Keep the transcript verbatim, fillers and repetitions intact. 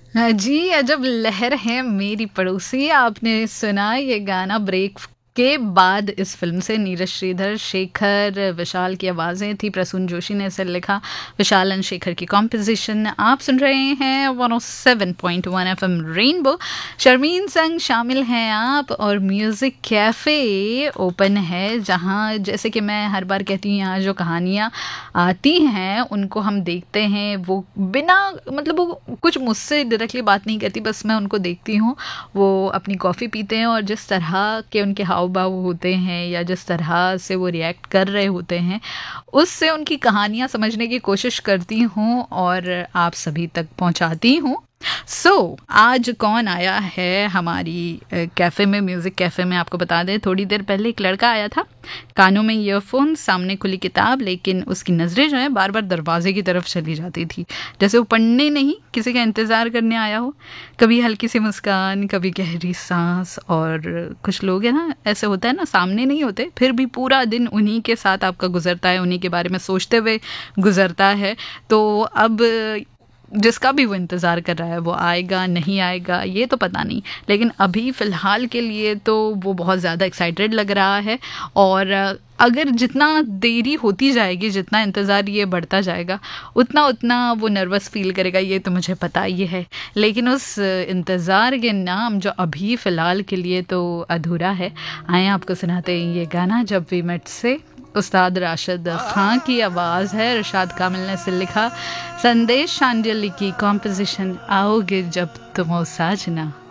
हाँ जी, अजब लहर है मेरी पड़ोसी। आपने सुना ये गाना ब्रेक के बाद इस फिल्म से। नीरज श्रीधर, शेखर, विशाल की आवाज़ें थी, प्रसून जोशी ने इसे लिखा, विशाल एंड शेखर की कॉम्पोजिशन। आप सुन रहे हैं one O seven point one F M rainbow. Sharmin संग शामिल हैं आप, और म्यूज़िक कैफ़े ओपन है, जहाँ जैसे कि मैं हर बार कहती हूँ, यहाँ जो कहानियाँ आती हैं उनको हम देखते हैं। वो बिना मतलब वो कुछ मुझसे डायरेक्टली बात नहीं करती, बस मैं उनको देखती हूँ, वो अपनी कॉफ़ी पीते हैं और जिस तरह के उनके हाव भाव होते हैं या जिस तरह से वो रिएक्ट कर रहे होते हैं, उससे उनकी कहानियाँ समझने की कोशिश करती हूँ और आप सभी तक पहुँचाती हूँ। सो so, आज कौन आया है हमारी कैफ़े में, म्यूज़िक कैफ़े में? आपको बता दें, थोड़ी देर पहले एक लड़का आया था, कानों में ईयरफोन, सामने खुली किताब, लेकिन उसकी नज़रें जो है बार बार दरवाजे की तरफ चली जाती थी, जैसे वो पढ़ने नहीं किसी का इंतज़ार करने आया हो। कभी हल्की सी मुस्कान, कभी गहरी सांस। और कुछ लोग हैं ना, ऐसे होता है ना, सामने नहीं होते फिर भी पूरा दिन उन्हीं के साथ आपका गुजरता है, उन्हीं के बारे में सोचते हुए गुजरता है। तो अब जिसका भी वो इंतज़ार कर रहा है, वो आएगा नहीं आएगा ये तो पता नहीं, लेकिन अभी फ़िलहाल के लिए तो वो बहुत ज़्यादा एक्साइटेड लग रहा है। और अगर जितना देरी होती जाएगी, जितना इंतज़ार ये बढ़ता जाएगा, उतना उतना वो नर्वस फील करेगा, ये तो मुझे पता ही है। लेकिन उस इंतज़ार के नाम जो अभी फ़िलहाल के लिए तो अधूरा है। आए आपको सुनाते हैं ये गाना जब वी मेट से। उस्ताद राशिद खां की आवाज़ है, इरशाद कामिल ने इसे लिखा, संदेश शांडिल्य की कॉम्पोजिशन, आओगे जब तुम हो साजना।